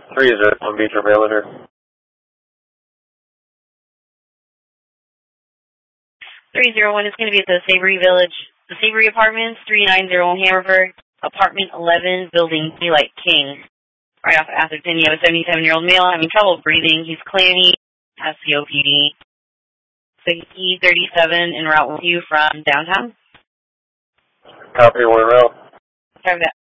301 Beach or Mailander. 301 is going to be at the Savory Village, the Savory Apartments, 390 Hammerberg, Apartment 11, Building Daylight King. Right off of Atherton, you have a 77-year-old male having trouble breathing. He's clammy, has COPD. So E37 en route with you from downtown. Copy, we're en route. Copy that.